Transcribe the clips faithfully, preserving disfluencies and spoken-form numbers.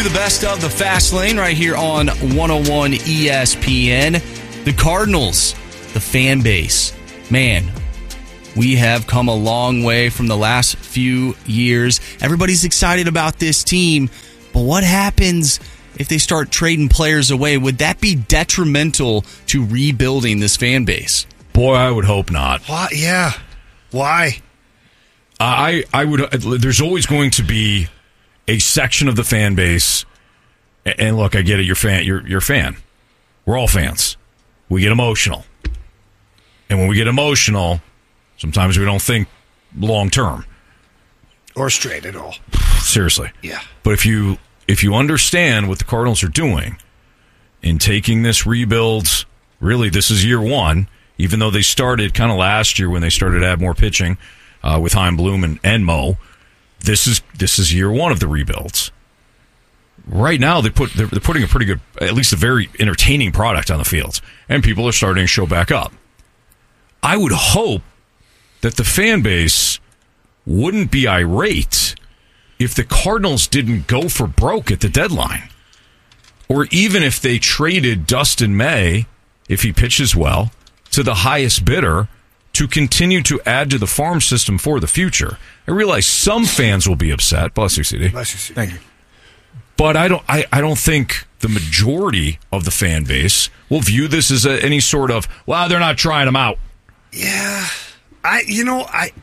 to the best of the Fast Lane right here on one oh one E S P N. The Cardinals, the fan base. Man, we have come a long way from the last few years. Everybody's excited about this team, but what happens if they start trading players away? Would that be detrimental to rebuilding this fan base? Boy, I would hope not. Why? Yeah. Why? I I would. There's always going to be a section of the fan base, and look, I get it. You're fan. You're you're a fan. We're all fans. We get emotional, and when we get emotional, sometimes we don't think long term or straight at all. Seriously. Yeah. But if you if you understand what the Cardinals are doing in taking this rebuild, really, this is year one. Even though they started kind of last year when they started to add more pitching uh, with Chaim Bloom and, and Mo, this is this is year one of the rebuilds. Right now, they put they're, they're putting a pretty good, at least a very entertaining product on the field, and people are starting to show back up. I would hope that the fan base wouldn't be irate if the Cardinals didn't go for broke at the deadline, or even if they traded Dustin May, if he pitches well, to the highest bidder to continue to add to the farm system for the future. I realize some fans will be upset. Bless you, C D. Bless you, C D. Thank you. But I don't. I, I don't think the majority of the fan base will view this as a, any sort of, well, they're not trying them out. Yeah, I. You know, I.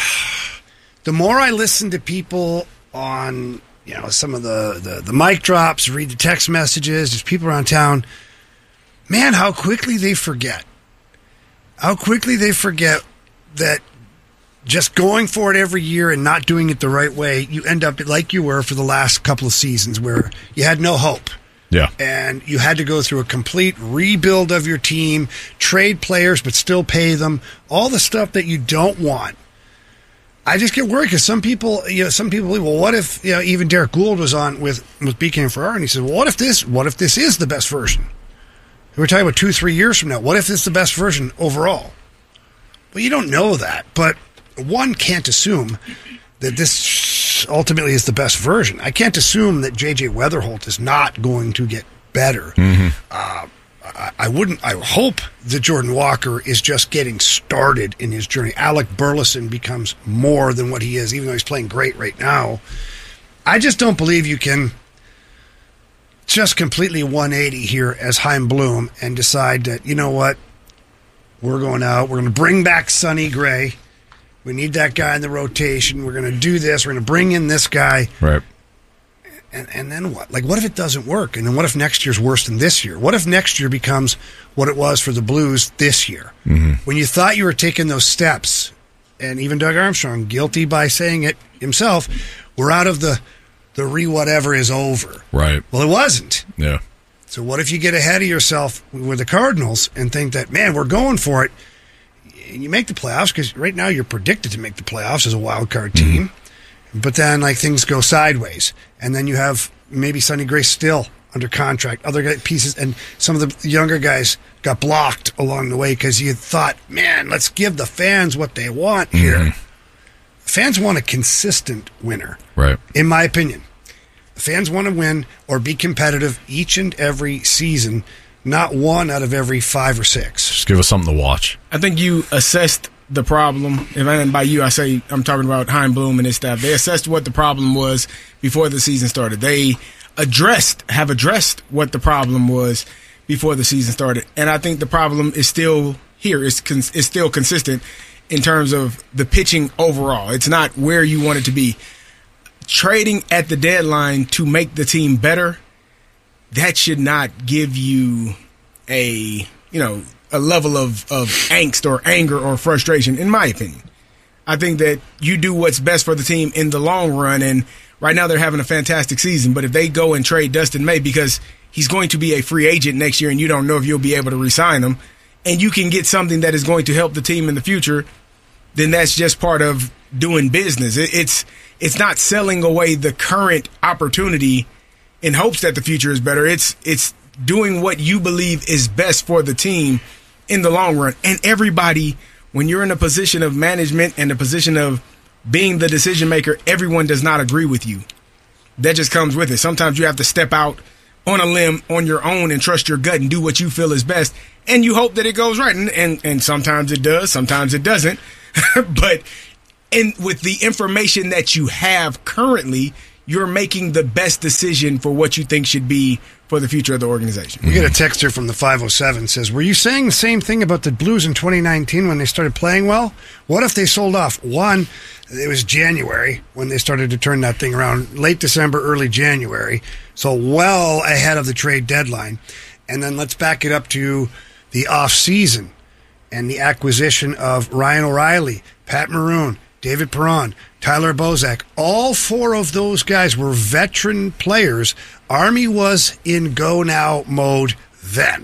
The more I listen to people on, you know, some of the the, the mic drops, read the text messages, there's people around town. Man, how quickly they forget. How quickly they forget that just going for it every year and not doing it the right way, you end up like you were for the last couple of seasons where you had no hope. Yeah. And you had to go through a complete rebuild of your team, trade players but still pay them, all the stuff that you don't want. I just get worried because some people, you know, some people believe, well, what if, you know, even Derek Gould was on with, with B K and Ferrari, and he said, well, what if this, what if this is the best version? We're talking about two, three years from now. What if it's the best version overall? Well, you don't know that, but one can't assume that this ultimately is the best version. I can't assume that J J Weatherholt is not going to get better. Mm-hmm. Uh, I, I wouldn't. I hope that Jordan Walker is just getting started in his journey. Alec Burleson becomes more than what he is, even though he's playing great right now. I just don't believe you can just completely one eighty here as Chaim Bloom and decide that, you know what, we're going out, we're going to bring back Sonny Gray. We need that guy in the rotation. We're going to do this. We're going to bring in this guy. Right. And, and then what? Like, what if it doesn't work? And then what if next year's worse than this year? What if next year becomes what it was for the Blues this year? Mm-hmm. When you thought you were taking those steps, and even Doug Armstrong, guilty by saying it himself, we're out of the the re-whatever is over. Right. Well, it wasn't. Yeah. So what if you get ahead of yourself with the Cardinals and think that, man, we're going for it, and you make the playoffs, because right now you're predicted to make the playoffs as a wild card team, mm-hmm. but then like things go sideways, and then you have maybe Sonny Gray still under contract, other pieces, and some of the younger guys got blocked along the way because you thought, man, let's give the fans what they want here. Mm-hmm. Fans want a consistent winner, right? In my opinion. The fans want to win or be competitive each and every season, not one out of every five or six. Just give us something to watch. I think you assessed the problem. If I, and by you, I say I'm talking about Chaim Bloom and his staff. They assessed what the problem was before the season started. They addressed, have addressed what the problem was before the season started. And I think the problem is still here. It's, cons- it's still consistent in terms of the pitching overall. It's not where you want it to be. Trading at the deadline to make the team better, that should not give you a, you know, a level of, of angst or anger or frustration, in my opinion. I think that you do what's best for the team in the long run, and right now they're having a fantastic season, but if they go and trade Dustin May because he's going to be a free agent next year and you don't know if you'll be able to re-sign him, and you can get something that is going to help the team in the future, then that's just part of doing business. It, it's it's not selling away the current opportunity in hopes that the future is better. It's it's doing what you believe is best for the team in the long run. And everybody, when you're in a position of management and a position of being the decision maker, everyone does not agree with you. that just comes with it. Sometimes you have to step out on a limb on your own and trust your gut and do what you feel is best, and you hope that it goes right. And and, and sometimes it does, sometimes it doesn't. But and with the information that you have currently, you're making the best decision for what you think should be for the future of the organization. We get a text here from the five oh seven says, were you saying the same thing about the Blues in twenty nineteen when they started playing well? What if they sold off? One, it was January when they started to turn that thing around, late December, early January, so well ahead of the trade deadline. And then let's back it up to the off season and the acquisition of Ryan O'Reilly, Pat Maroon, David Perron, Tyler Bozak. All four of those guys were veteran players. Army was in go-now mode then.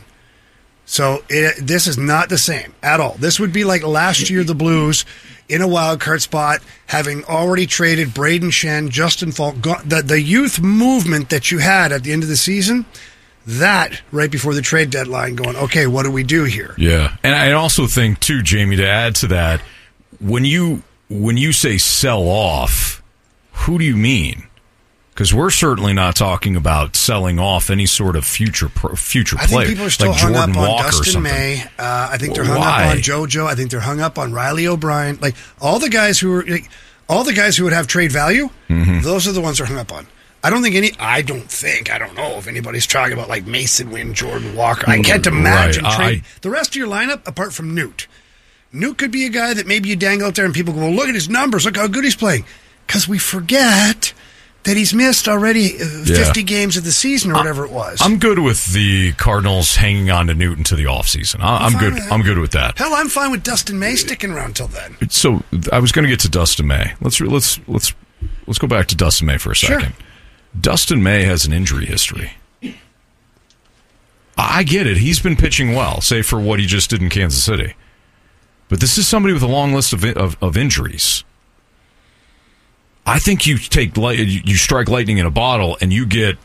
So it, this is not the same at all. This would be like last year, the Blues in a wild card spot, having already traded Braden Shen, Justin Falk. The, the youth movement that you had at the end of the season, that right before the trade deadline going, okay, what do we do here? Yeah. And I also think, too, Jamie, to add to that, when you... When you say sell off, who do you mean? Because we're certainly not talking about selling off any sort of future pro, future I player. think people are still like hung Jordan up on Walker Dustin May. Uh, I think they're hung Why? up on JoJo. I think they're hung up on Riley O'Brien. Like all the guys who are, like, all the guys who would have trade value. Mm-hmm. Those are the ones they're hung up on. I don't think any. I don't think. I don't know if anybody's talking about like Mason Wynn, Jordan Walker. I can't imagine right. trade I, the rest of your lineup apart from Newt. Newt could be a guy that maybe you dangle out there and people go, well, look at his numbers. Look how good he's playing. Because we forget that he's missed already uh, fifty yeah. games of the season or whatever it was. I'm good with the Cardinals hanging on to Newton to the offseason. I'm, I'm good. I'm good with that. Hell, I'm fine with Dustin May sticking around till then. So I was going to get to Dustin May. Let's let's let's let's go back to Dustin May for a second. Sure. Dustin May has an injury history. I get it. He's been pitching well, save for what he just did in Kansas City. But this is somebody with a long list of, of of injuries. I think you take you strike lightning in a bottle and you get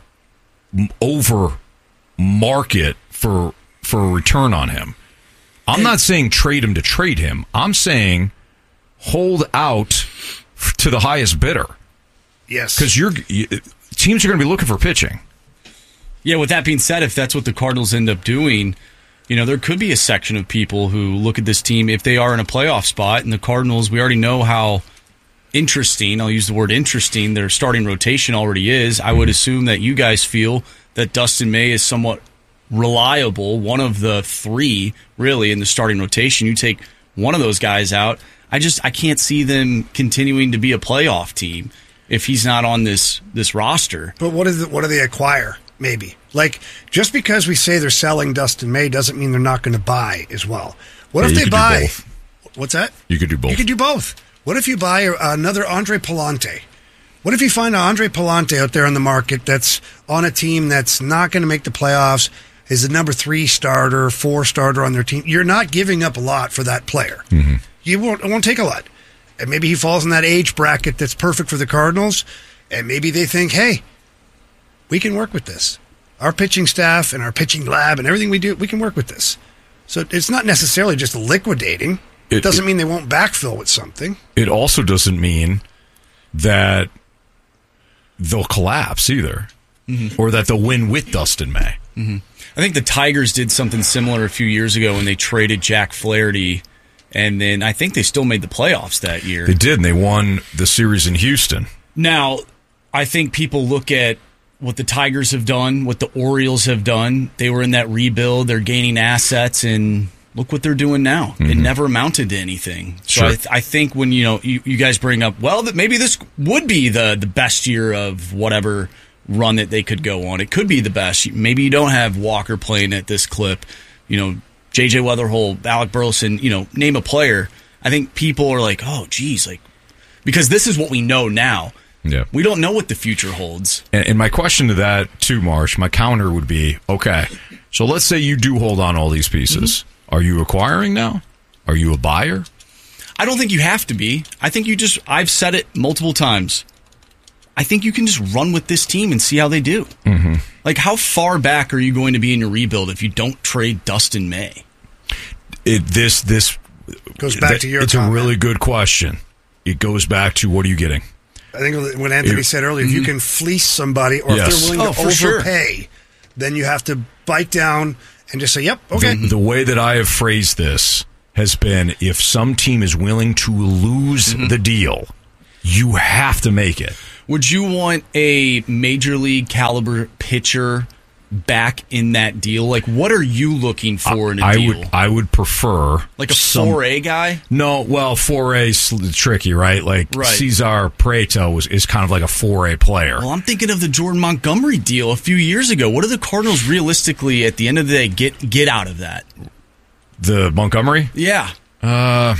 over market for for a return on him. I'm not saying trade him to trade him. I'm saying hold out to the highest bidder. Yes, because you're you, teams are going to be looking for pitching. Yeah. With that being said, if that's what the Cardinals end up doing, you know, there could be a section of people who look at this team if they are in a playoff spot, and the Cardinals, we already know how interesting, I'll use the word interesting, their starting rotation already is. I would assume that you guys feel that Dustin May is somewhat reliable, one of the three, really, in the starting rotation. You take one of those guys out, I just I can't see them continuing to be a playoff team if he's not on this this roster. But what is it, what do they acquire? Maybe. Like, just because we say they're selling Dustin May doesn't mean they're not going to buy as well. What yeah, if they buy? Both. What's that? You could do both. You could do both. What if you buy another Andre Palante? What if you find an Andre Palante out there on the market that's on a team that's not going to make the playoffs, is the number three starter, four starter on their team? You're not giving up a lot for that player. Mm-hmm. You won't, it won't take a lot. And maybe he falls in that age bracket that's perfect for the Cardinals, and maybe they think, hey, we can work with this. Our pitching staff and our pitching lab and everything we do, we can work with this. So it's not necessarily just liquidating. It, it doesn't it, mean they won't backfill with something. It also doesn't mean that they'll collapse either, mm-hmm. or that they'll win with Dustin May. Mm-hmm. I think the Tigers did something similar a few years ago when they traded Jack Flaherty, and then I think they still made the playoffs that year. They did, and they won the series in Houston. Now, I think people look at what the Tigers have done, what the Orioles have done. They were in that rebuild. They're gaining assets, and look what they're doing now. Mm-hmm. It never amounted to anything. So sure. I, th- I think when you know you, you guys bring up, well, that maybe this would be the, the best year of whatever run that they could go on. It could be the best. Maybe you don't have Walker playing at this clip. You know, J J Weatherholt, Alec Burleson, you know, name a player. I think people are like, oh, geez, like, because this is what we know now. Yeah. We don't know what the future holds. And, and my question to that, too, Marsh, my counter would be, okay, so let's say you do hold on all these pieces. Mm-hmm. Are you acquiring now? Are you a buyer? I don't think you have to be. I think you just, I've said it multiple times. I think you can just run with this team and see how they do. Mm-hmm. Like, how far back are you going to be in your rebuild if you don't trade Dustin May? It This, this goes back that, to your It's comment. a really good question. It goes back to what are you getting? I think what Anthony If- said earlier, if you can fleece somebody or Yes. if they're willing Oh, to for sure. overpay, then you have to bite down and just say, yep, okay. The, the way that I have phrased this has been, if some team is willing to lose Mm-hmm. the deal, you have to make it. Would you want a major league caliber pitcher back in that deal? Like, what are you looking for in a I deal? would I would prefer like a some- four A guy? No, well, four A is tricky, right? Like Right. Cesar Prieto was, is kind of like a four A player. Well, I'm thinking of the Jordan Montgomery deal a few years ago. What do the Cardinals realistically, at the end of the day, get get out of that? The Montgomery, Yeah. uh,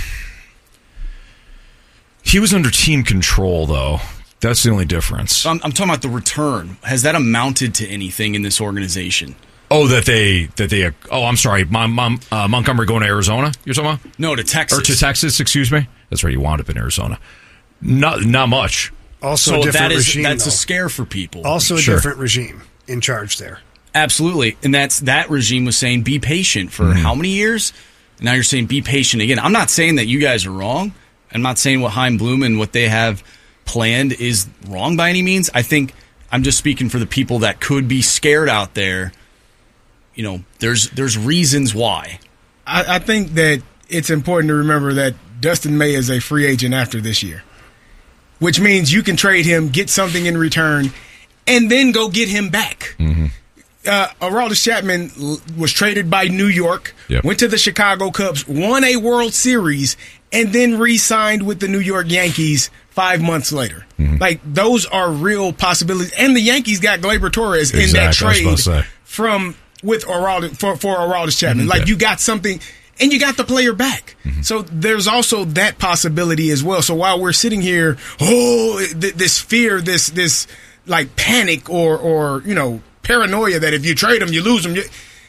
he was under team control, though. That's the only difference. I'm, I'm talking about the return. Has that amounted to anything in this organization? Oh, that they that they. Oh, I'm sorry, Mon, Mon, uh, Montgomery going to Arizona. You're talking about? No, to Texas. Or to Texas, excuse me. That's right. You wound up in Arizona. Not not much. Also So a different that is regime, that's though. a scare for people. Also a Sure. different regime in charge there. Absolutely. And that's that regime was saying be patient for Mm-hmm. how many years? And now you're saying be patient again. I'm not saying that you guys are wrong. I'm not saying what Chaim Bloom and what they have planned is wrong by any means. I think I'm just speaking for the people that could be scared out there. You know, there's there's reasons why. I, I think that it's important to remember that Dustin May is a free agent after this year, which means you can trade him, get something in return, and then go get him back. Mm-hmm. Uh, Aroldis Chapman l- was traded by New York, Yep. went to the Chicago Cubs, won a World Series, and then re-signed with the New York Yankees five months later. Mm-hmm. Like, those are real possibilities. And the Yankees got Gleyber Torres in that Exactly, I was trade about to say. from with Aroldis, for, for Aroldis Chapman. Mm-hmm. Like, Yeah. you got something, and you got the player back. Mm-hmm. So there's also that possibility as well. So while we're sitting here, oh, th- this fear, this this like panic or or you know paranoia that if you trade him, you lose him. You,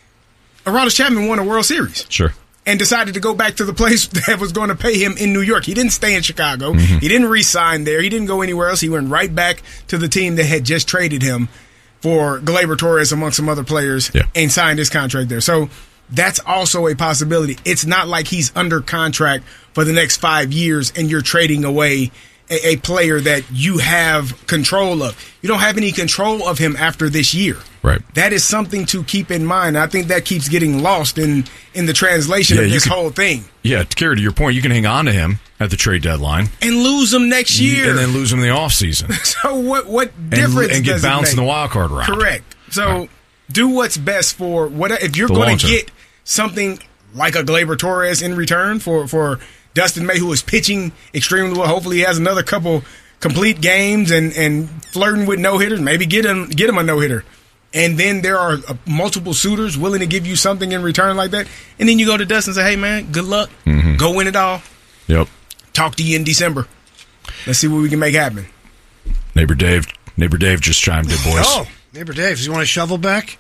Aroldis Chapman won a World Series. Sure. And decided to go back to the place that was going to pay him in New York. He didn't stay in Chicago. Mm-hmm. He didn't re-sign there. He didn't go anywhere else. He went right back to the team that had just traded him for Gleyber Torres amongst some other players Yeah. and signed his contract there. So that's also a possibility. It's not like he's under contract for the next five years and you're trading away a, a player that you have control of. You don't have any control of him after this year. Right. That is something to keep in mind. I think that keeps getting lost in, in the translation Yeah, of you this could- whole thing. Yeah, Kerry, to your point, you can hang on to him at the trade deadline And lose him next year. and then lose him in the offseason. So what what and, difference and get does it bounced in make? the wild card round. Correct. So Right. do what's best for what if you're The going long to term. get something like a Gleyber Torres in return for for Dustin May, who is pitching extremely well. Hopefully, he has another couple complete games and and flirting with no hitters. Maybe get him get him a no hitter. And then there are uh, multiple suitors willing to give you something in return like that. And then you go to Dustin and say, "Hey, man, good luck. Mm-hmm. Go win it all. Yep. Talk to you in December. Let's see what we can make happen." Neighbor Dave. Neighbor Dave just chimed in, boys. Oh, neighbor Dave, does he want a shovel back?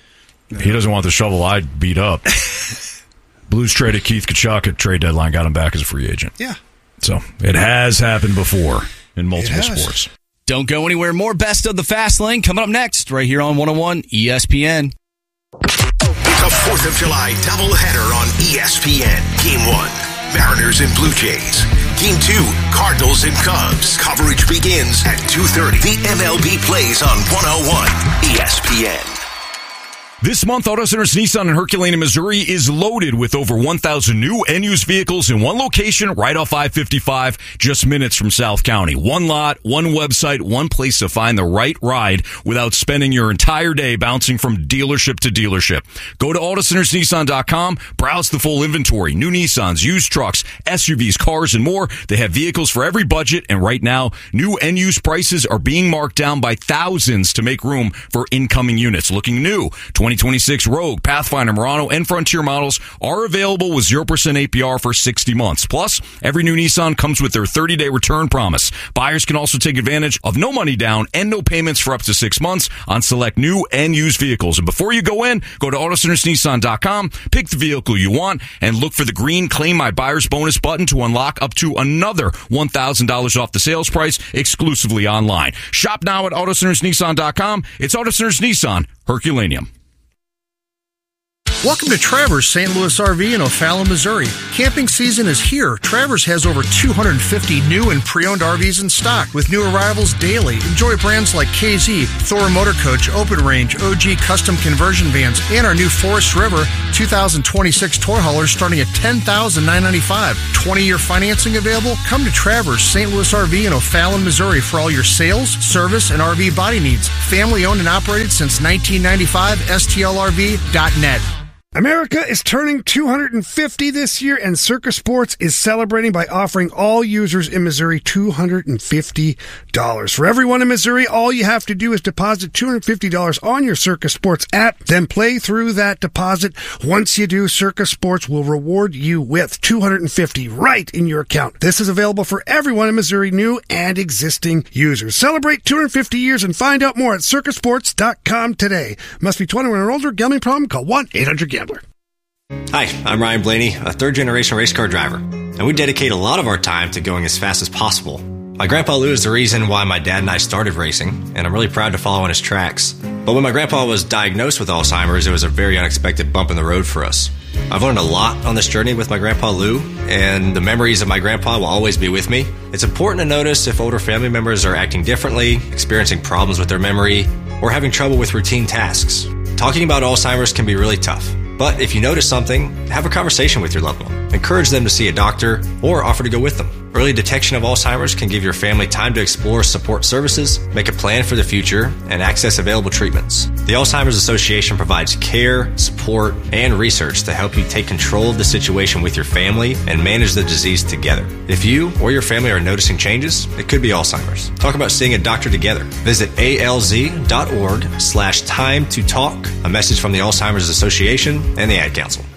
He doesn't want the shovel I'd beat up. Blues traded Keith Kachuk at trade deadline, got him back as a free agent. Yeah. So it has happened before in multiple It has. sports. Don't go anywhere. More Best of the Fast Lane coming up next right here on one oh one E S P N. It's a fourth of July doubleheader on E S P N. Game one, Mariners and Blue Jays. Game two, Cardinals and Cubs. Coverage begins at two thirty. The M L B plays on one oh one E S P N. This month, Auto Centers Nissan in Herculaneum, Missouri is loaded with over one thousand new and used vehicles in one location right off I fifty-five, just minutes from South County. One lot, one website, one place to find the right ride without spending your entire day bouncing from dealership to dealership. Go to auto centers nissan dot com, browse the full inventory, new Nissans, used trucks, S U Vs, cars, and more. They have vehicles for every budget, and right now, new and used prices are being marked down by thousands to make room for incoming units. Looking new, twenty twenty-six Rogue, Pathfinder, Murano, and Frontier models are available with zero percent A P R for sixty months. Plus, every new Nissan comes with their thirty-day return promise. Buyers can also take advantage of no money down and no payments for up to six months on select new and used vehicles. And before you go in, go to auto centers nissan dot com, pick the vehicle you want, and look for the green Claim My Buyer's Bonus button to unlock up to another one thousand dollars off the sales price exclusively online. Shop now at auto centers nissan dot com. It's Auto Centers Nissan, Herculaneum. Welcome to Travers Saint Louis R V in O'Fallon, Missouri. Camping season is here. Travers has over two hundred fifty new and pre-owned R Vs in stock with new arrivals daily. Enjoy brands like K Z, Thor Motor Coach, Open Range, O G Custom Conversion Vans, and our new Forest River two thousand twenty-six tour haulers starting at ten thousand nine hundred ninety-five dollars. twenty-year financing available? Come to Travers Saint Louis R V in O'Fallon, Missouri for all your sales, service, and R V body needs. Family owned and operated since nineteen ninety-five. S T L R V dot net. America is turning two hundred fifty this year, and Circa Sports is celebrating by offering all users in Missouri two hundred fifty dollars. For everyone in Missouri, all you have to do is deposit two hundred fifty dollars on your Circa Sports app, then play through that deposit. Once you do, Circa Sports will reward you with two hundred fifty dollars right in your account. This is available for everyone in Missouri, new and existing users. Celebrate two hundred fifty years and find out more at circa sports dot com today. Must be twenty-one or older. Gambling problem? Call one eight hundred gambler. Hi, I'm Ryan Blaney, a third-generation race car driver, and we dedicate a lot of our time to going as fast as possible. My grandpa Lou is the reason why my dad and I started racing, and I'm really proud to follow in his tracks. But when my grandpa was diagnosed with Alzheimer's, it was a very unexpected bump in the road for us. I've learned a lot on this journey with my grandpa Lou, and the memories of my grandpa will always be with me. It's important to notice if older family members are acting differently, experiencing problems with their memory, or having trouble with routine tasks. Talking about Alzheimer's can be really tough. But if you notice something, have a conversation with your loved one. Encourage them to see a doctor or offer to go with them. Early detection of Alzheimer's can give your family time to explore support services, make a plan for the future, and access available treatments. The Alzheimer's Association provides care, support, and research to help you take control of the situation with your family and manage the disease together. If you or your family are noticing changes, it could be Alzheimer's. Talk about seeing a doctor together. Visit alz.org slash time to talk. A message from the Alzheimer's Association and the Ad Council.